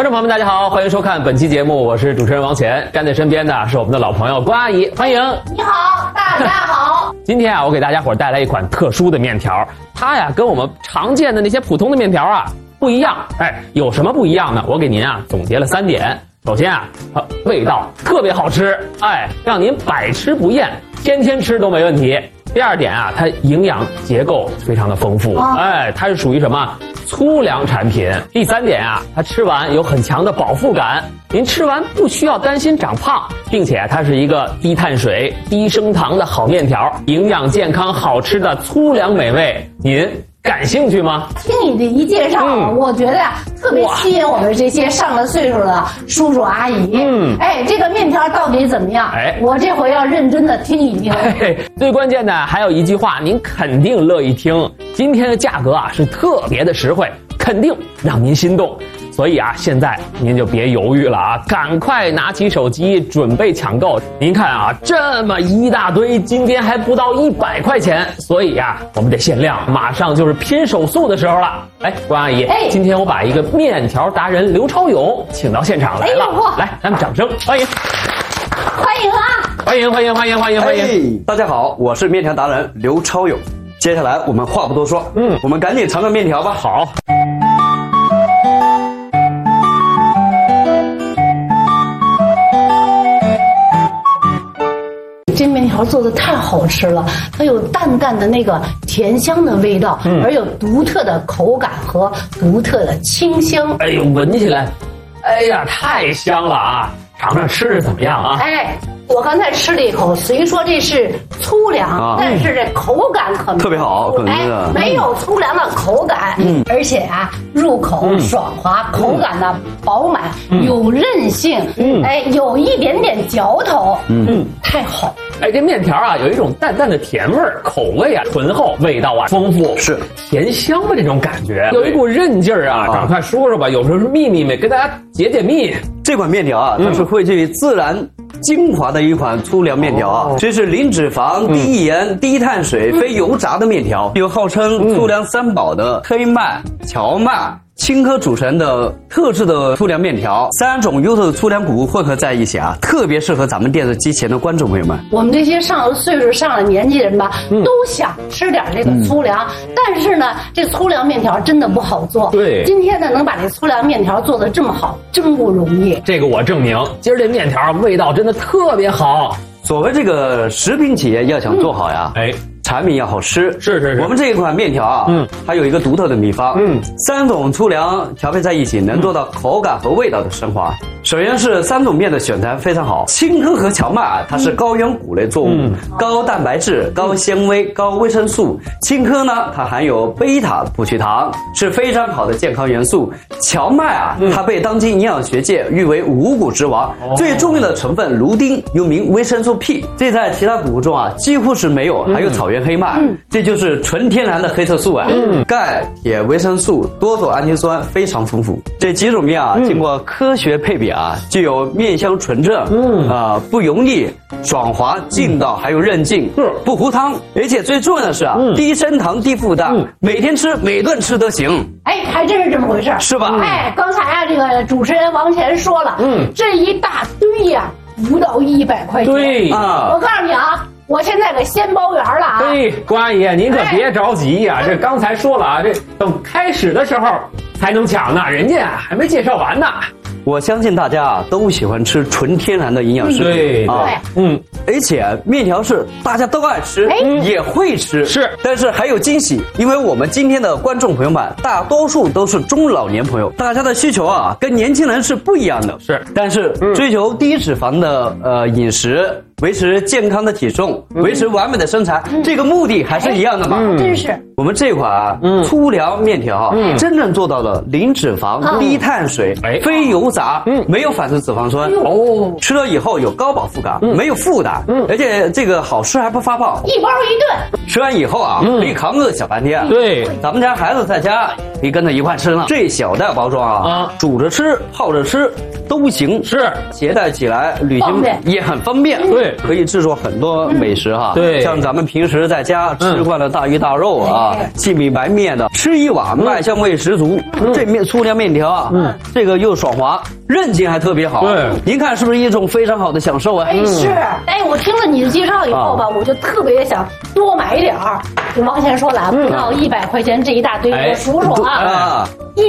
观众朋友们，大家好，欢迎收看本期节目，我是主持人王乾，站在身边的是我们的老朋友关阿姨，欢迎。 你好，大家好。 今天啊，我给大家伙带来一款特殊的面条，它呀跟我们常见的那些普通的面条啊不一样。有什么不一样呢？我给您啊总结了3点。首先啊，味道特别好吃，让您百吃不厌，天天吃都没问题。第二点啊，它营养结构非常的丰富，它是属于什么粗粮产品。第3点啊，它吃完有很强的饱腹感，您吃完不需要担心长胖，并且它是一个低碳水、低升糖的好面条，营养健康、好吃的粗粮美味，您感兴趣吗？ 听你这一介绍，我觉得呀特别吸引我们这些上了岁数的叔叔阿姨。这个面条到底怎么样？我这回要认真的听一听。 最关键的还有一句话，您肯定乐意听。今天的价格啊是特别的实惠，肯定让您心动。所以啊，现在您就别犹豫了啊，赶快拿起手机准备抢购。您看啊，这么一大堆，今天还不到100块钱，所以啊，我们得限量，马上就是拼手速的时候了。关阿姨，今天我把一个面条达人刘超勇请到现场来了，来，咱们掌声欢迎。 欢迎啊！ 欢迎！ 大家好，我是面条达人刘超勇。接下来我们话不多说，我们赶紧尝尝面条吧。 好。 这面条做的太好吃了，它有淡淡的那个甜香的味道，而有独特的口感和独特的清香。 闻起来，太香了啊！尝尝吃怎么样啊？ 我刚才吃了一口，虽说这是粗粮，但是这口感可特别好， 没有粗粮的口感，而且啊，入口爽滑，口感呢饱满，有韧性，有一点点嚼头，太好。 这面条啊有一种淡淡的甜味儿，口味啊醇厚，味道啊丰富， 是甜香的这种感觉，有一股韧劲儿啊！赶快说说吧，有时候是秘密没跟大家解密。 这款面条啊，它是汇聚自然精华的一款粗粮面条啊，这是零脂肪、低盐、低碳水、非油炸的面条，有号称粗粮3宝的黑麦、荞麦、青稞组成的特制的粗粮面条，3种优秀的粗粮谷物混合在一起啊，特别适合咱们电视机前的观众朋友们。 我们这些上了岁数、上了年纪的人吧，都想吃点这个粗粮，但是呢，这粗粮面条真的不好做。 对， 今天呢，能把这粗粮面条做得这么好，真不容易。 这个我证明，今儿这面条味道真的特别好。 所谓这个食品企业要想做好呀，产品要好吃， 是。 我们这一款面条啊，它有一个独特的秘方，3种粗粮调配在一起，能做到口感和味道的升华。首先是3种面的选材非常好，青稞和荞麦啊，它是高原谷类作物，高蛋白质、高纤维、高维生素。青稞呢，它含有贝塔葡聚糖，是非常好的健康元素。荞麦啊，它被当今营养学界誉为五谷之王，最重要的成分芦丁又名维生素 P， 这在其他谷物中啊几乎是没有，还有草原黑麦，这就是纯天然的黑色素啊，钙、铁、维生素、多种氨基酸非常丰富。这几种面啊，经过科学配比啊，具有面香纯正，不油腻、爽滑、劲道，还有韧劲，不糊汤，而且最重要的是啊，低升糖、低负担，每天吃、每顿吃都行。 还真是这么回事， 是吧？ 刚才啊，这个主持人王乾说了，这一大堆呀，不到100块钱。 对啊， 我告诉你啊。我现在可先包圆了啊！ 关阿姨，您可别着急呀，这刚才说了啊，这等开始的时候才能抢呢，人家还没介绍完呢。 我相信大家啊都喜欢吃纯天然的营养食品，而且面条是大家都爱吃，也会吃， 是， 但是还有惊喜，因为我们今天的观众朋友们大多数都是中老年朋友，大家的需求啊跟年轻人是不一样的， 是， 但是追求低脂肪的饮食。维持健康的体重，维持完美的身材，这个目的还是一样的嘛？ 真是。 我们这款粗粮面条真正做到了零脂肪、低碳水、非油炸，没有反式脂肪酸。吃了以后有高饱腹感，没有负担，而且这个好吃还不发胖。 一包一顿， 吃完以后啊，可以扛个小半天。 对， 咱们家孩子在家可以跟着一块吃呢。这小袋包装啊，煮着吃、泡着吃都行， 是携带起来旅行也很方便。 对， 可以制作很多美食哈。 对， 像咱们平时在家吃惯了大鱼大肉啊， 啊，细米白面的，吃一碗麦香味十足。这面粗粮面条啊，这个又爽滑，韧劲还特别好。 对， 您看是不是一种非常好的享受啊？ 是，我听了你的介绍以后吧，我就特别想多买一点儿。就王先说了，不到100块钱这一大堆，我数数啊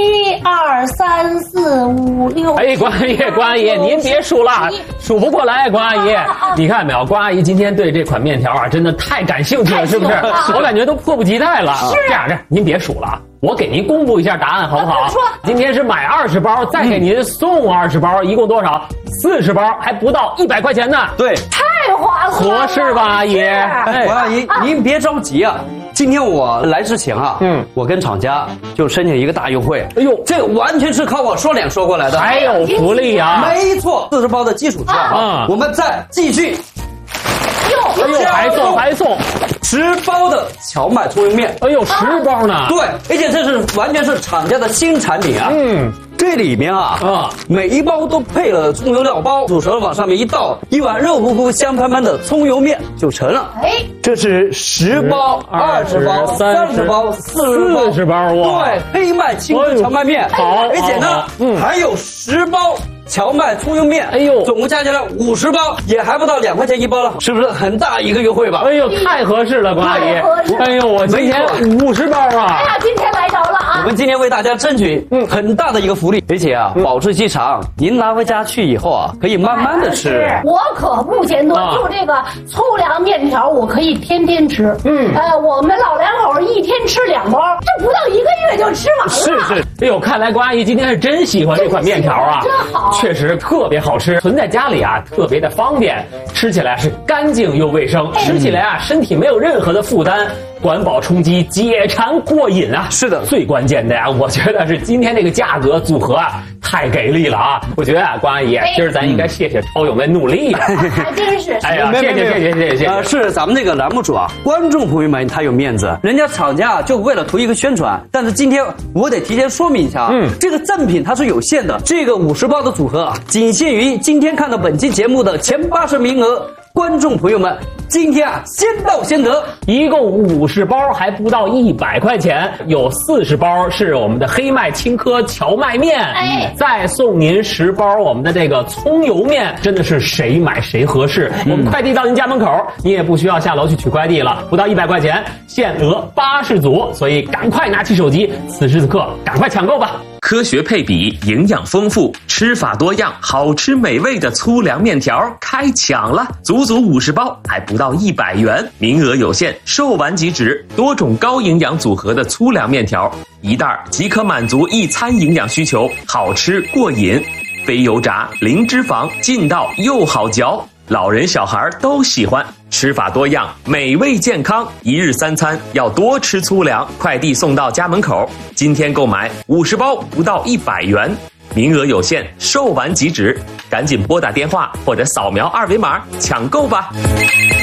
，1、2、3、4、5、6。 哎，关阿姨，您别数了，数不过来，关阿姨。你看没有，关阿姨今天对这款面条啊，真的太感兴趣了，是不是？我感觉都迫不及待了。这样，您别数了。我给您公布一下答案，好不好？今天是买20包，再给您送20包，一共多少？40包，还不到100块钱呢。 对， 太划算了， 合适吧，阿姨？ 王阿姨，您别着急啊。今天我来之前啊，我跟厂家就申请一个大优惠。哎呦，这完全是靠我说脸说过来的， 还有福利啊！ 没错，40包的基础价我们再继续。 哎呦，还送 10包的荞麦葱油面。 哎呦，10包呢？ 对，而且这是完全是厂家的新产品啊。这里面每一包都配了葱油料包，煮熟了往上面一倒，一碗热乎乎、香喷喷的葱油面就成了。这是10包、20包、30包、40包， 哇！ 对，黑麦青稞荞麦面。 好， 而且呢，还有10包荞麦葱油面。哎呦，总共加起来50包，也还不到2块钱一包了，是不是很大一个优惠吧？ 哎呦，太合适了，关阿姨。哎呦，我今天50包啊！ 哎呀，今天来着了啊！ 我们今天为大家争取很大的一个福利，而且保质期长，您拿回家去以后啊，可以慢慢的吃。 我可不嫌多，就这个粗粮面条，我可以天天吃。我们老两口一天吃2包，这不到1个月就吃完了。 是，哎呦，看来关阿姨今天是真喜欢这款面条啊， 真好， 确实特别好吃，存在家里啊特别的方便，吃起来是干净又卫生，吃起来啊身体没有任何的负担，管饱充饥，解馋过瘾啊。 是的， 最关键的呀，我觉得是今天这个价格组合啊太给力了啊！我觉得关阿姨，今儿咱应该谢谢超友们努力啊， 还真是。 哎呀，谢谢。 是咱们这个栏目主啊，观众朋友们他有面子，人家厂家就为了图一个宣传，但是今天我得提前说明一下这个赠品它是有限的，这个50包的组合仅限于今天看到本期节目的前80名额。观众朋友们，今天先到先得， 一共50包，还不到100块钱，有40包是我们的黑麦青稞荞麦面，再送您10包我们的这个葱油面，真的是谁买谁合适。我们快递到您家门口，你也不需要下楼去取快递了，不到100块钱，限额80组，所以赶快拿起手机，此时此刻赶快抢购吧。 科学配比，营养丰富，吃法多样，好吃美味的粗粮面条开抢了！足足50包，还不到100元，名额有限，售完即止。多种高营养组合的粗粮面条，一袋即可满足一餐营养需求，好吃过瘾，非油炸，零脂肪，劲道又好嚼。老人小孩都喜欢，吃法多样，美味健康。一日3餐要多吃粗粮，快递送到家门口。今天购买50包不到100元，名额有限，售完即止，赶紧拨打电话或者扫描2维码抢购吧。